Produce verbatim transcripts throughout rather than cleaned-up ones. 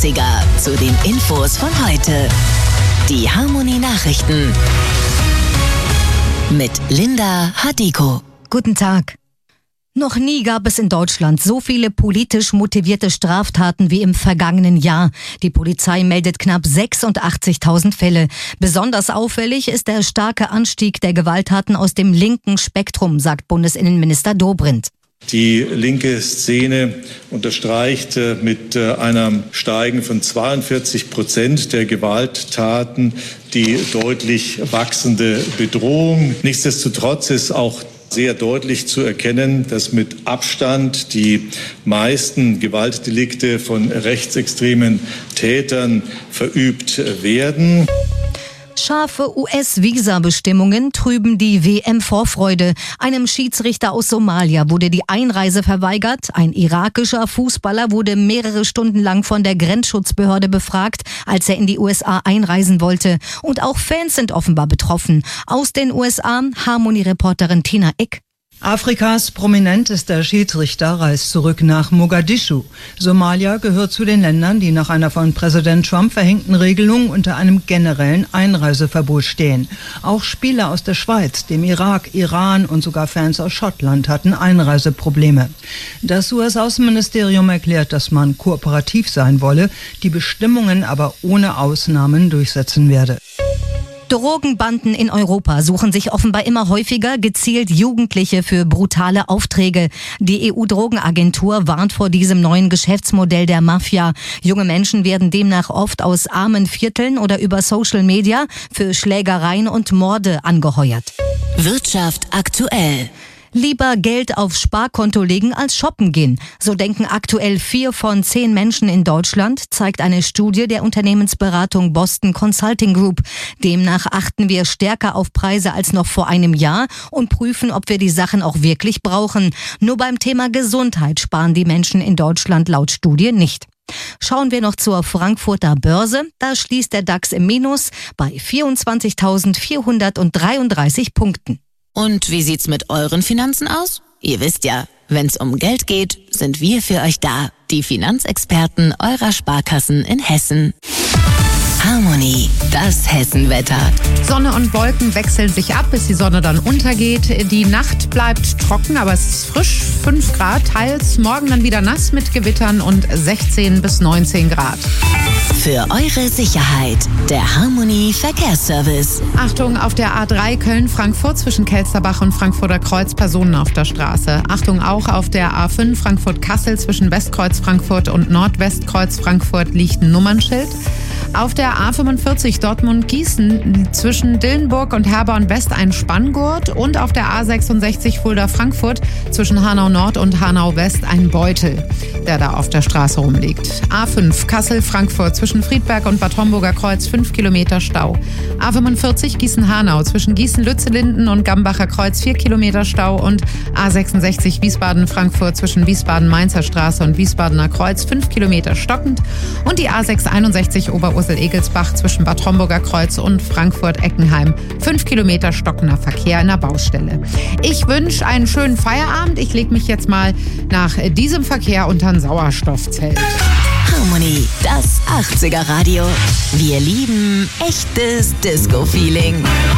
achtziger zu den Infos von heute. Die Harmony Nachrichten mit Linda Hadiko. Guten Tag. Noch nie gab es in Deutschland so viele politisch motivierte Straftaten wie im vergangenen Jahr. Die Polizei meldet knapp sechsundachtzigtausend Fälle. Besonders auffällig ist der starke Anstieg der Gewalttaten aus dem linken Spektrum, sagt Bundesinnenminister Dobrindt. Die linke Szene unterstreicht mit einem Steigen von zweiundvierzig Prozent der Gewalttaten die deutlich wachsende Bedrohung. Nichtsdestotrotz ist auch sehr deutlich zu erkennen, dass mit Abstand die meisten Gewaltdelikte von rechtsextremen Tätern verübt werden. Scharfe U S-Visa-Bestimmungen trüben die W M-Vorfreude. Einem Schiedsrichter aus Somalia wurde die Einreise verweigert. Ein irakischer Fußballer wurde mehrere Stunden lang von der Grenzschutzbehörde befragt, als er in die U S A einreisen wollte. Und auch Fans sind offenbar betroffen. Aus den U S A, Harmony-Reporterin Tina Ick. Afrikas prominentester Schiedsrichter reist zurück nach Mogadischu. Somalia gehört zu den Ländern, die nach einer von Präsident Trump verhängten Regelung unter einem generellen Einreiseverbot stehen. Auch Spieler aus der Schweiz, dem Irak, Iran und sogar Fans aus Schottland hatten Einreiseprobleme. Das U S-Außenministerium erklärt, dass man kooperativ sein wolle, die Bestimmungen aber ohne Ausnahmen durchsetzen werde. Drogenbanden in Europa suchen sich offenbar immer häufiger gezielt Jugendliche für brutale Aufträge. Die E U-Drogenagentur warnt vor diesem neuen Geschäftsmodell der Mafia. Junge Menschen werden demnach oft aus armen Vierteln oder über Social Media für Schlägereien und Morde angeheuert. Wirtschaft aktuell. Lieber Geld aufs Sparkonto legen als shoppen gehen. So denken aktuell vier von zehn Menschen in Deutschland, zeigt eine Studie der Unternehmensberatung Boston Consulting Group. Demnach achten wir stärker auf Preise als noch vor einem Jahr und prüfen, ob wir die Sachen auch wirklich brauchen. Nur beim Thema Gesundheit sparen die Menschen in Deutschland laut Studie nicht. Schauen wir noch zur Frankfurter Börse. Da schließt der DAX im Minus bei vierundzwanzigtausendvierhundertdreiunddreißig Punkten. Und wie sieht's mit euren Finanzen aus? Ihr wisst ja, wenn's um Geld geht, sind wir für euch da. Die Finanzexperten eurer Sparkassen in Hessen. Harmony, das Hessenwetter. Sonne und Wolken wechseln sich ab, bis die Sonne dann untergeht. Die Nacht bleibt trocken, aber es ist frisch, fünf Grad. Teils morgen dann wieder nass mit Gewittern und sechzehn bis neunzehn Grad. Für eure Sicherheit, der Harmony Verkehrsservice. Achtung, auf der A drei Köln-Frankfurt zwischen Kelsterbach und Frankfurter Kreuz Personen auf der Straße. Achtung auch auf der A fünf Frankfurt-Kassel zwischen Westkreuz Frankfurt und Nordwestkreuz Frankfurt liegt ein Nummernschild. Auf der A fünfundvierzig Dortmund-Gießen zwischen Dillenburg und Herborn West ein Spanngurt und auf der A sechsundsechzig Fulda-Frankfurt zwischen Hanau Nord und Hanau West ein Beutel, der da auf der Straße rumliegt. A fünf Kassel-Frankfurt zwischen Friedberg und Bad Homburger Kreuz fünf Kilometer Stau. A fünfundvierzig Gießen-Hanau zwischen Gießen-Lützelinden und Gambacher Kreuz vier Kilometer Stau und A sechsundsechzig Wiesbaden-Frankfurt zwischen Wiesbaden-Mainzer Straße und Wiesbadener Kreuz fünf Kilometer stockend und die A sechshunderteinundsiebzig Oberursel-Egelsbach zwischen Bad Homburger Kreuz und Frankfurt-Eckenheim. Fünf Kilometer stockender Verkehr in der Baustelle. Ich wünsche einen schönen Feierabend. Ich lege mich jetzt mal nach diesem Verkehr unter ein Sauerstoffzelt. Harmony, das achtziger Radio. Wir lieben echtes Disco-Feeling.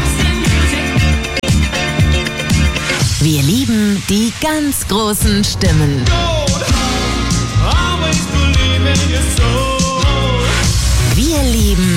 Wir lieben die ganz großen Stimmen. Wir lieben